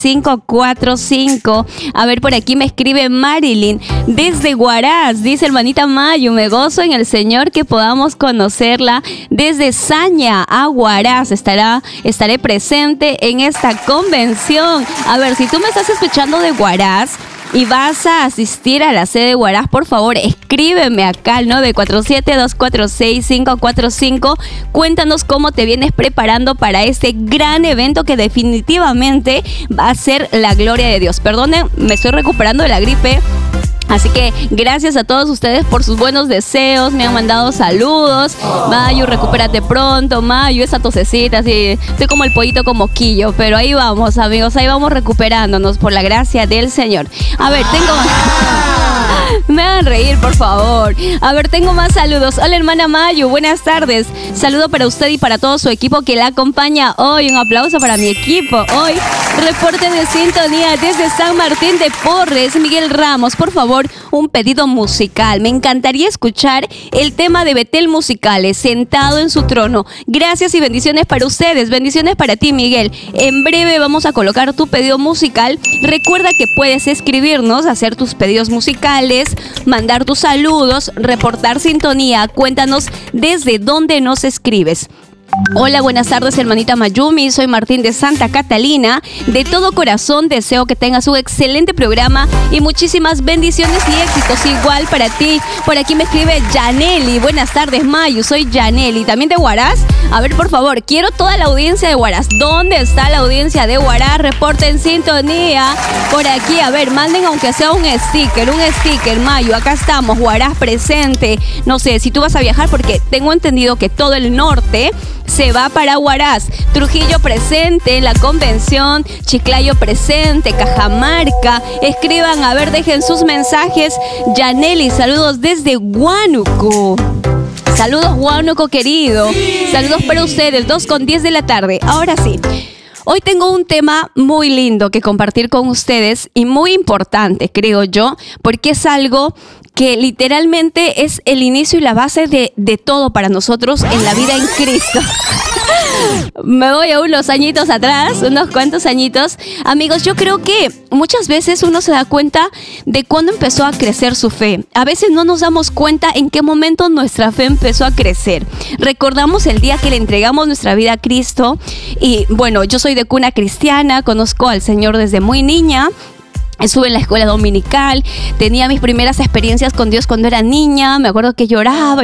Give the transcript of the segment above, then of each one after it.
545. A ver, por aquí me escribe Marilyn desde Huaraz. Dice, hermanita Mayu, me gozo en el Señor que podamos conocerla desde Saña a Huaraz. Estaré presente en esta convención. A ver, si tú me estás escuchando de Huaraz y vas a asistir a la sede de Huaraz, por favor, escríbeme acá al 947-246-545. Cuéntanos cómo te vienes preparando para este gran evento que definitivamente va a ser la gloria de Dios. Perdonen, me estoy recuperando de la gripe. Así que gracias a todos ustedes por sus buenos deseos. Me han mandado saludos. Mayu, recupérate pronto. Mayu, esa tosecita, así. Estoy como el pollito con moquillo. Pero ahí vamos, amigos. Ahí vamos recuperándonos por la gracia del Señor. A ver, me hagan reír, por favor. A ver, tengo más saludos. Hola, hermana Mayu. Buenas tardes. Saludo para usted y para todo su equipo que la acompaña hoy. Un aplauso para mi equipo. Hoy, reporte de sintonía desde San Martín de Porres. Miguel Ramos, por favor, un pedido musical. Me encantaría escuchar el tema de Betel Musicales, Sentado en su trono. Gracias y bendiciones para ustedes. Bendiciones para ti, Miguel. En breve vamos a colocar tu pedido musical. Recuerda que puedes escribirnos, hacer tus pedidos musicales, mandar tus saludos, reportar sintonía. Cuéntanos desde dónde nos escribes. Hola, buenas tardes, hermanita Mayumi. Soy Martín de Santa Catalina. De todo corazón deseo que tengas un excelente programa y muchísimas bendiciones y éxitos igual para ti. Por aquí me escribe Yaneli. Buenas tardes, Mayu. Soy Yaneli. ¿También de Huaraz? A ver, por favor, quiero toda la audiencia de Huaraz. ¿Dónde está la audiencia de Huaraz? Reporten sintonía. Por aquí, a ver, manden aunque sea un sticker, Mayu. Acá estamos, Huaraz presente. No sé, si tú vas a viajar, porque tengo entendido que todo el norte se va para Huaraz. Trujillo presente en la convención, Chiclayo presente, Cajamarca. Escriban, a ver, dejen sus mensajes. Yaneli, saludos desde Huánuco. Saludos, Huánuco querido. Saludos para ustedes, 2:10 de la tarde. Ahora sí, hoy tengo un tema muy lindo que compartir con ustedes y muy importante, creo yo, porque es algo que literalmente es el inicio y la base de todo para nosotros en la vida en Cristo. Me voy a unos añitos atrás, unos cuantos añitos. Amigos, yo creo que muchas veces uno se da cuenta de cuándo empezó a crecer su fe. A veces no nos damos cuenta en qué momento nuestra fe empezó a crecer. Recordamos el día que le entregamos nuestra vida a Cristo. Y bueno, yo soy de cuna cristiana, conozco al Señor desde muy niña. Estuve en la escuela dominical, tenía mis primeras experiencias con Dios cuando era niña. Me acuerdo que lloraba.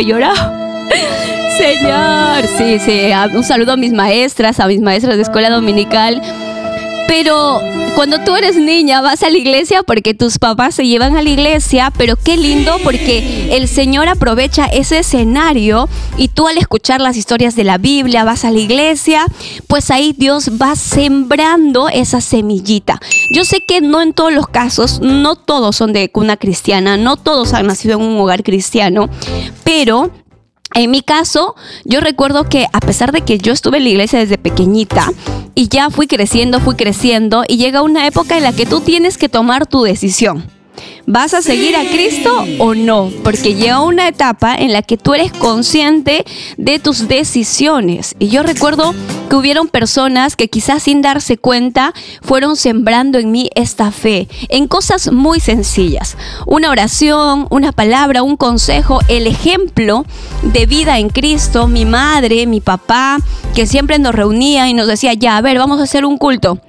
Señor, sí, un saludo a mis maestras de escuela dominical. Pero cuando tú eres niña vas a la iglesia porque tus papás se llevan a la iglesia, pero qué lindo porque el Señor aprovecha ese escenario y tú al escuchar las historias de la Biblia vas a la iglesia, pues ahí Dios va sembrando esa semillita. Yo sé que no en todos los casos, no todos son de cuna cristiana, no todos han nacido en un hogar cristiano, pero en mi caso, yo recuerdo que a pesar de que yo estuve en la iglesia desde pequeñita y ya fui creciendo y llega una época en la que tú tienes que tomar tu decisión. ¿Vas a seguir a Cristo o no? Porque llega una etapa en la que tú eres consciente de tus decisiones. Y yo recuerdo que hubieron personas que quizás sin darse cuenta fueron sembrando en mí esta fe en cosas muy sencillas. Una oración, una palabra, un consejo, el ejemplo de vida en Cristo. Mi madre, mi papá, que siempre nos reunía y nos decía, ya, a ver, vamos a hacer un culto.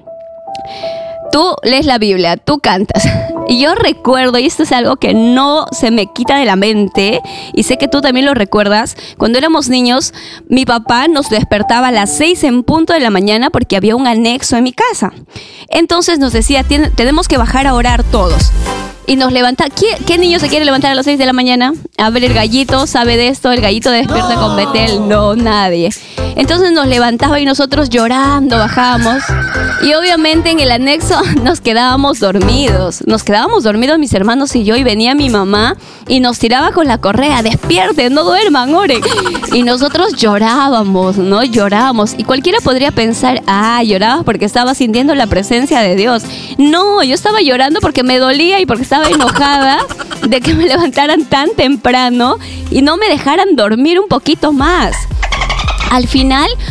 Tú lees la Biblia, tú cantas. Y yo recuerdo, y esto es algo que no se me quita de la mente, y sé que tú también lo recuerdas, cuando éramos niños, mi papá nos despertaba a las 6 en punto de la mañana porque había un anexo en mi casa. Entonces nos decía, tenemos que bajar a orar todos. Y nos levanta. ¿Qué niño se quiere levantar a las 6 de la mañana? A ver, el gallito sabe de esto, el gallito despierta con Betel. No, nadie. Entonces nos levantaba y nosotros llorando bajábamos. Y obviamente en el anexo nos quedábamos dormidos. Nos quedábamos dormidos mis hermanos y yo, y venía mi mamá y nos tiraba con la correa. Despierten, no duerman, oren. Y nosotros llorábamos, ¿no? Llorábamos. Y cualquiera podría pensar, llorabas porque estaba sintiendo la presencia de Dios. No, yo estaba llorando porque me dolía y porque estaba enojada de que me levantaran tan temprano y no me dejaran dormir un poquito más. Al final,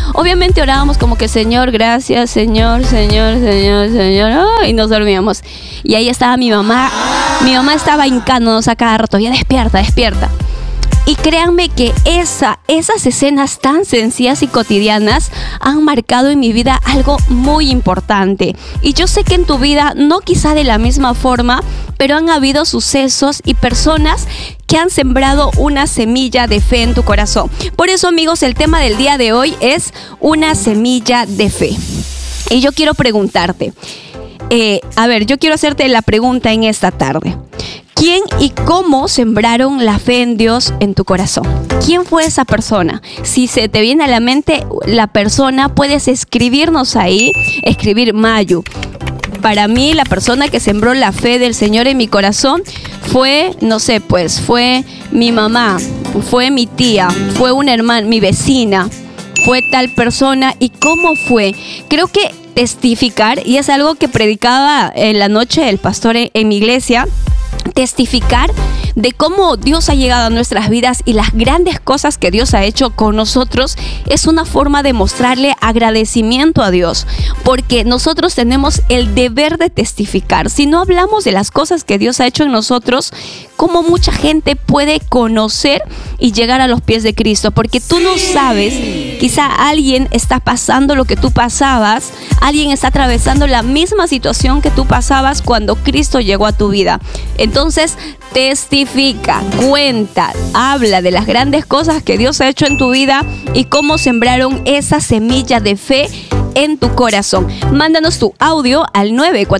Obviamente orábamos como que Señor, gracias, Señor, Señor, Señor, Señor, y nos dormíamos. Y ahí estaba mi mamá estaba hincándonos a cada rato, ya despierta, despierta. Y créanme que esas escenas tan sencillas y cotidianas han marcado en mi vida algo muy importante. Y yo sé que en tu vida, no quizá de la misma forma, pero han habido sucesos y personas que han sembrado una semilla de fe en tu corazón. Por eso, amigos, el tema del día de hoy es una semilla de fe. Y yo quiero preguntarte, yo quiero hacerte la pregunta en esta tarde. ¿Quién y cómo sembraron la fe en Dios en tu corazón? ¿Quién fue esa persona? Si se te viene a la mente la persona, puedes escribirnos ahí, escribir Mayu. Para mí, la persona que sembró la fe del Señor en mi corazón fue, fue mi mamá, fue mi tía, fue una hermana, mi vecina, fue tal persona. ¿Y cómo fue? Creo que testificar, y es algo que predicaba en la noche el pastor en mi iglesia, testificar de cómo Dios ha llegado a nuestras vidas y las grandes cosas que Dios ha hecho con nosotros es una forma de mostrarle agradecimiento a Dios, porque nosotros tenemos el deber de testificar. Si no hablamos de las cosas que Dios ha hecho en nosotros, ¿cómo mucha gente puede conocer y llegar a los pies de Cristo? Porque tú no sabes, quizá alguien está pasando lo que tú pasabas, alguien está atravesando la misma situación que tú pasabas cuando Cristo llegó a tu vida. Entonces, testifica, cuenta, habla de las grandes cosas que Dios ha hecho en tu vida y cómo sembraron esa semilla de fe en tu corazón. Mándanos tu audio al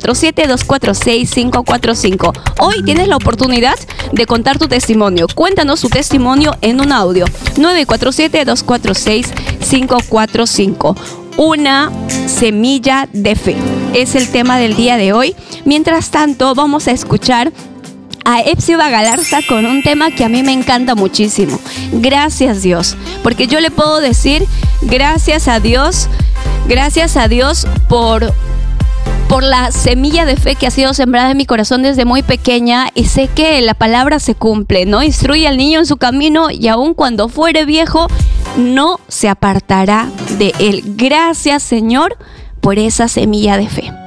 947-246-545. Hoy tienes la oportunidad de contar tu testimonio. Cuéntanos tu testimonio en un audio. 947-246-545. Una semilla de fe es el tema del día de hoy. Mientras tanto, vamos a escuchar a Epsiba Galarza con un tema que a mí me encanta muchísimo. Gracias, Dios. Porque yo le puedo decir gracias a Dios por la semilla de fe que ha sido sembrada en mi corazón desde muy pequeña, y sé que la palabra se cumple, ¿no? Instruye al niño en su camino y aun cuando fuere viejo, no se apartará de él. Gracias, Señor, por esa semilla de fe.